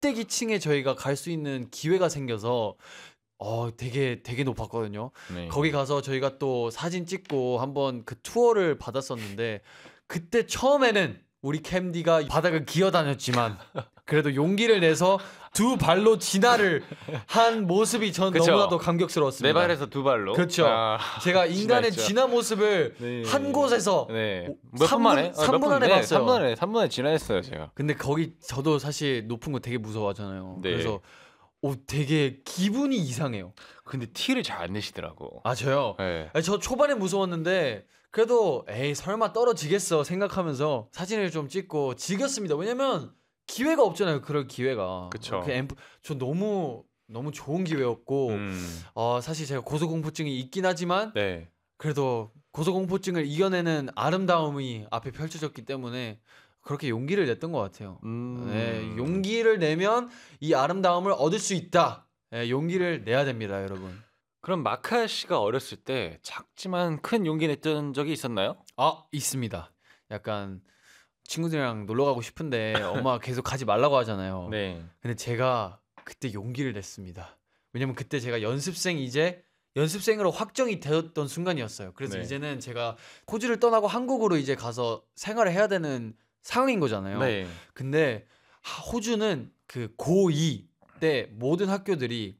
꼭대기층에 저희가 갈 수 있는 기회가 생겨서 되게 높았거든요. 네. 거기 가서 저희가 또 사진 찍고 한번 그 투어를 받았었는데 그때 처음에는 우리 캠디가 바닥을 기어다녔지만 그래도 용기를 내서 두 발로 진화를 한 모습이 전 그쵸. 너무나도 감격스러웠습니다. 네 발에서 두 발로. 그렇죠. 제가 인간의 진화했죠. 진화 모습을 네. 한 곳에서 네. 몇 분 만에? 3분 안에 봤어요. 3분 안에 진화했어요, 제가. 근데 거기 저도 사실 높은 거 되게 무서워하잖아요. 네. 그래서 되게 기분이 이상해요. 근데 티를 잘 안 내시더라고. 아 저요? 네. 아니, 저 초반에 무서웠는데 그래도 에이 설마 떨어지겠어 생각하면서 사진을 좀 찍고 즐겼습니다. 왜냐면 기회가 없잖아요. 그럴 기회가. 그쵸. 저 너무 좋은 기회였고 사실 제가 고소공포증이 있긴 하지만 네. 그래도 고소공포증을 이겨내는 아름다움이 앞에 펼쳐졌기 때문에 그렇게 용기를 냈던 것 같아요. 네, 용기를 내면 이 아름다움을 얻을 수 있다. 네, 용기를 내야 됩니다, 여러분. 그럼 마카 씨가 어렸을 때 작지만 큰 용기 냈던 적이 있었나요? 있습니다. 약간 친구들이랑 놀러 가고 싶은데 엄마가 계속 가지 말라고 하잖아요. 네. 근데 제가 그때 용기를 냈습니다. 왜냐면 그때 제가 연습생으로 확정이 되었던 순간이었어요. 그래서 네. 이제는 제가 호주를 떠나고 한국으로 이제 가서 생활을 해야 되는 상황인 거잖아요. 네. 근데 호주는 그 고2 때 모든 학교들이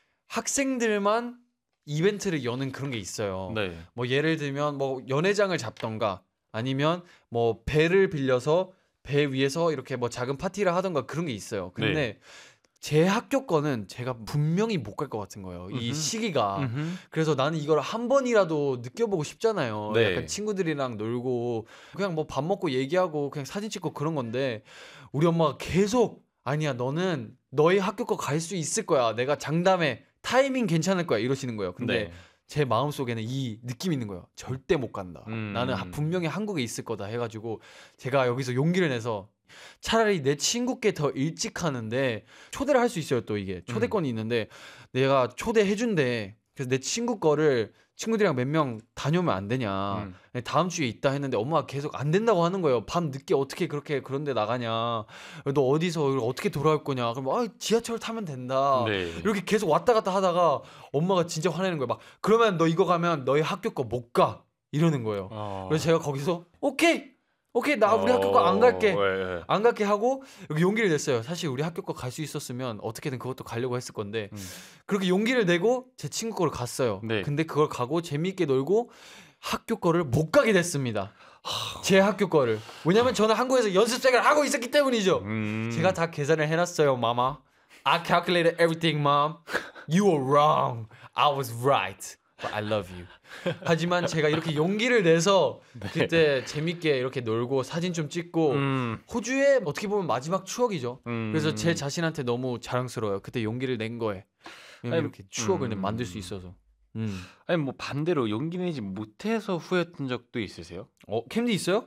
학생들만 이벤트를 여는 그런 게 있어요. 네. 뭐 예를 들면 뭐 연회장을 잡던가 아니면 뭐 배를 빌려서 배 위에서 이렇게 뭐 작은 파티를 하던가 그런 게 있어요. 근데 네. 제 학교 거는 제가 분명히 못 갈 것 같은 거예요. 이 시기가. 그래서 나는 이걸 한 번이라도 느껴보고 싶잖아요. 네. 약간 친구들이랑 놀고 그냥 뭐 밥 먹고 얘기하고 그냥 사진 찍고 그런 건데 우리 엄마가 계속 아니야 너는 너희 학교 거 갈 수 있을 거야. 내가 장담해. 타이밍 괜찮을 거야. 이러시는 거예요. 근데 네. 제 마음속에는 이 느낌이 있는 거예요. 절대 못 간다. 나는 분명히 한국에 있을 거다 해가지고 제가 여기서 용기를 내서 차라리 내 친구께 더 일찍 하는데 초대를 할 수 있어요. 또 이게 초대권이 있는데 내가 초대해준대. 그래서 내 친구 거를 친구들이랑 몇 명 다녀오면 안 되냐. 다음 주에 있다 했는데 엄마가 계속 안 된다고 하는 거예요. 밤 늦게 어떻게 그런데 나가냐. 너 어디서 어떻게 돌아올 거냐. 그럼 지하철 타면 된다. 네. 이렇게 계속 왔다 갔다 하다가 엄마가 진짜 화내는 거예요. 막 그러면 너 이거 가면 너희 학교 거 못 가. 이러는 거예요. 그래서 제가 거기서 오케이 나 우리 학교 거 안 갈게. 네. 안 갈게 하고 여기 용기를 냈어요. 사실 우리 학교 거 갈 수 있었으면 어떻게든 그것도 가려고 했을 건데 그렇게 용기를 내고 제 친구 거를 갔어요. 네. 근데 그걸 가고 재미있게 놀고 학교 거를 못 가게 됐습니다. 제 학교 거를. 왜냐면 저는 한국에서 연습생을 하고 있었기 때문이죠. 제가 다 계산을 해놨어요, 마마. I calculated everything, mom. You were wrong. I was right. But I love you. 하지만 제가 이렇게 용기를 내서 그때 재밌게 이렇게 놀고 사진 좀 찍고 호주의 어떻게 보면 마지막 추억이죠. 그래서 제 자신한테 너무 자랑스러워요. 그때 용기를 낸 거에 이렇게 추억을 만들 수 있어서. 아니 뭐 반대로 용기 내지 못해서 후회했던 적도 있으세요? 캠디 있어요?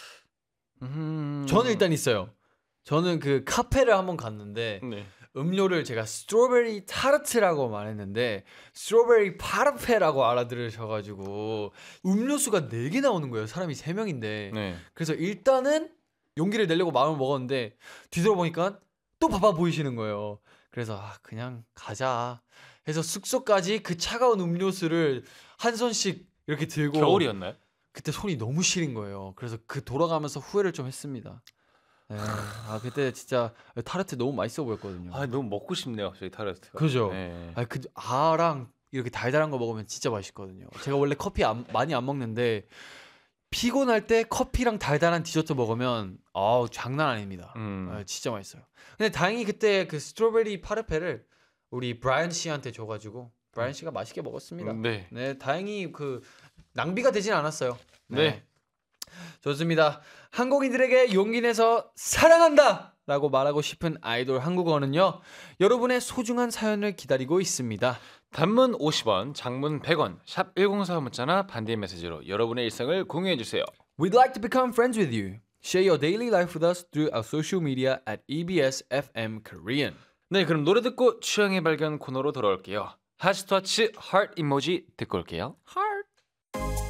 저는 일단 있어요. 저는 그 카페를 한번 갔는데 네. 음료를 제가 스트로베리 타르트라고 말했는데 스트로베리 파르페라고 알아들으셔가지고 음료수가 4개 나오는 거예요. 사람이 3명인데 네. 그래서 일단은 용기를 내려고 마음을 먹었는데 뒤돌아보니까 또 바빠 보이시는 거예요. 그래서 그냥 가자 해서 숙소까지 그 차가운 음료수를 한 손씩 이렇게 들고 겨울이었나요? 그때 손이 너무 시린 거예요. 그래서 그 돌아가면서 후회를 좀 했습니다. 네. 그때 진짜 타르트 너무 맛있어 보였거든요. 너무 먹고 싶네요, 갑자기 타르트가. 그죠? 네. 그 아랑 이렇게 달달한 거 먹으면 진짜 맛있거든요. 제가 원래 커피 많이 안 먹는데 피곤할 때 커피랑 달달한 디저트 먹으면 장난 아닙니다. 진짜 맛있어요. 근데 다행히 그때 그 스트로베리 파르페를 우리 브라이언 씨한테 줘가지고 브라이언 씨가 맛있게 먹었습니다. 네. 네, 다행히 그 낭비가 되진 않았어요. 네. 좋습니다. 한국인들에게 용기 내서 사랑한다! 라고 말하고 싶은 아이돌 한국어는요. 여러분의 소중한 사연을 기다리고 있습니다. 단문 50원, 장문 100원, 샵 1045 문자나 반대 메시지로 여러분의 일상을 공유해주세요. We'd like to become friends with you. Share your daily life with us through our social media at EBS FM Korean. 네, 그럼 노래 듣고 취향의 발견 코너로 돌아올게요. 하트터치 하트 이모지 듣고 올게요. Heart.